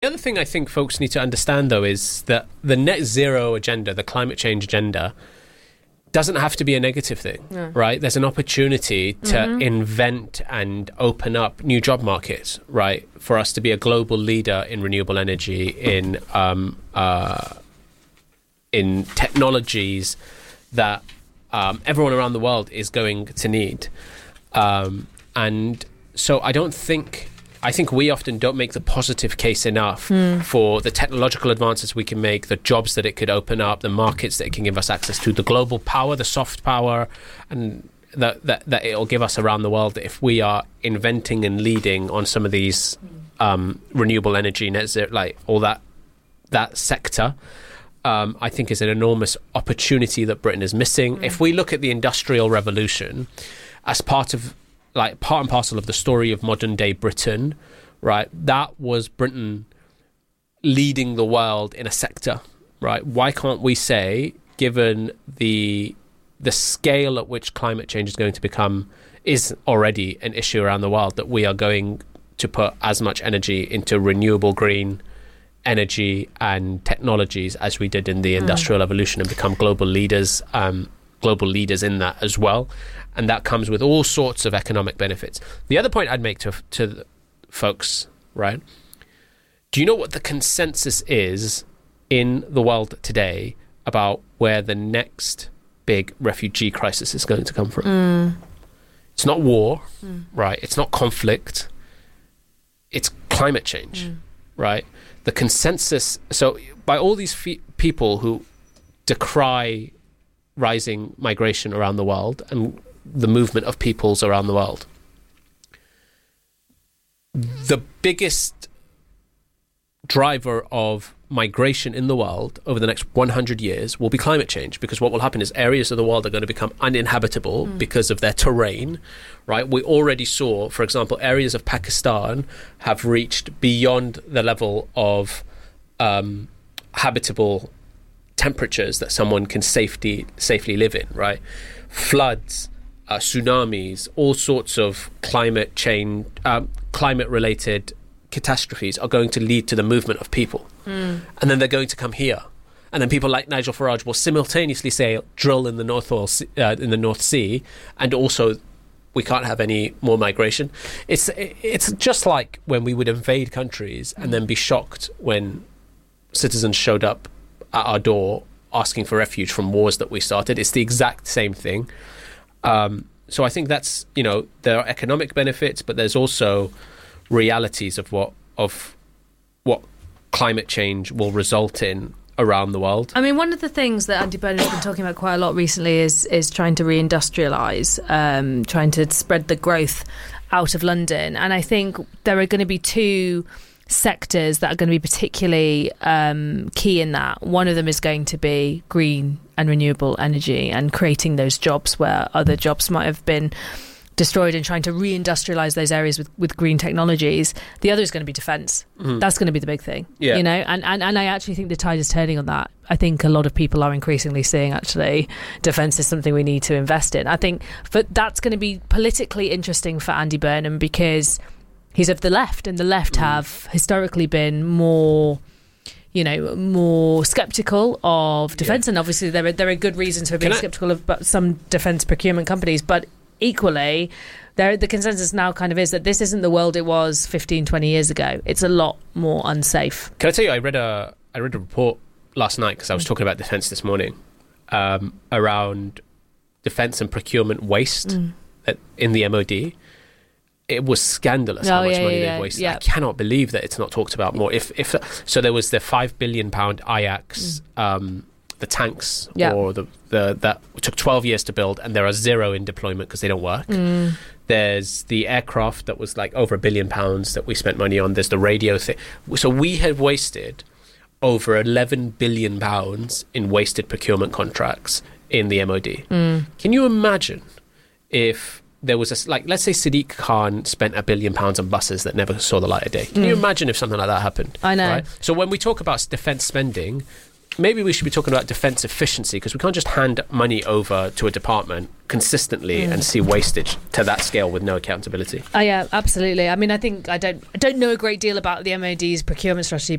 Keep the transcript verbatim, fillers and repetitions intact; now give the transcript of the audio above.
other thing I think folks need to understand, though, is that the net zero agenda, the climate change agenda, doesn't have to be a negative thing, yeah. right? There's an opportunity to mm-hmm. invent and open up new job markets, right? For us to be a global leader in renewable energy, in um, uh, in technologies that um, everyone around the world is going to need. Um, and so I don't think... I think we often don't make the positive case enough mm. for the technological advances we can make, the jobs that it could open up, the markets that it can give us access to, the global power, the soft power, and that that, that it'll give us around the world if we are inventing and leading on some of these um, renewable energy, net zero, like all that that sector. Um, I think is an enormous opportunity that Britain is missing. Mm. If we look at the Industrial Revolution as part of like part and parcel of the story of modern day Britain, right? That was Britain leading the world in a sector, right? Why can't we say, given the the scale at which climate change is going to become, is already an issue around the world, that we are going to put as much energy into renewable green energy and technologies as we did in the mm. Industrial Revolution, and become global leaders, um, global leaders in that as well. And that comes with all sorts of economic benefits. The other point I'd make to to the folks, right? Do you know what the consensus is in the world today about where the next big refugee crisis is going to come from? Mm. It's not war, mm. right? It's not conflict. It's climate change, mm. right? The consensus... So by all these fe- people who decry rising migration around the world and the movement of peoples around the world, the biggest driver of migration in the world over the next one hundred years will be climate change, because what will happen is areas of the world are going to become uninhabitable mm. because of their terrain, right? We already saw, for example, areas of Pakistan have reached beyond the level of um, habitable temperatures that someone can safety, safely live in, right? Floods, Uh, tsunamis, all sorts of climate change, um, climate-related catastrophes are going to lead to the movement of people. Mm. And then they're going to come here. And then people like Nigel Farage will simultaneously say, drill in the North Oil, uh, in the North Sea, and also we can't have any more migration. It's it's just like when we would invade countries and then be shocked when citizens showed up at our door asking for refuge from wars that we started. It's the exact same thing. Um, so I think that's, you know, there are economic benefits, but there's also realities of what of what climate change will result in around the world. I mean, one of the things that Andy Burnham has been talking about quite a lot recently is is trying to reindustrialise, um, trying to spread the growth out of London. And I think there are going to be two sectors that are going to be particularly um, key in that. One of them is going to be green and renewable energy and creating those jobs where other jobs might have been destroyed, and trying to reindustrialise those areas with, with green technologies. The other is going to be defence. Mm. That's going to be the big thing, yeah. you know, and, and, and I actually think the tide is turning on that. I think a lot of people are increasingly seeing actually defence is something we need to invest in. I think, but that's going to be politically interesting for Andy Burnham because he's of the left, and the left mm. have historically been more, you know, more sceptical of defence, yeah. and obviously there are there are good reasons for being I- sceptical of some defence procurement companies, but equally, there the consensus now kind of is that this isn't the world it was fifteen, twenty years ago. It's a lot more unsafe. Can I tell you, I read a I read a report last night because I was talking about defence this morning um, around defence and procurement waste mm. at, in the M O D. It was scandalous oh, how much yeah, money yeah, they've wasted. yeah. I cannot believe that it's not talked about more. If if so, there was the five billion pound Ajax, mm. um, the tanks, yeah. or the, the that took twelve years to build, and there are zero in deployment because they don't work. Mm. There's the aircraft that was like over a billion pounds that we spent money on. There's the radio thing. So we have wasted over eleven billion pounds in wasted procurement contracts in the M O D. Mm. Can you imagine if there was a, like, let's say Sadiq Khan spent a billion pounds on buses that never saw the light of day. Can mm. you imagine if something like that happened? I know. Right? So when we talk about defence spending, maybe we should be talking about defence efficiency, because we can't just hand money over to a department consistently mm. and see wastage to that scale with no accountability. Oh yeah, absolutely. I mean, I think I don't I don't know a great deal about the M O D's procurement strategy,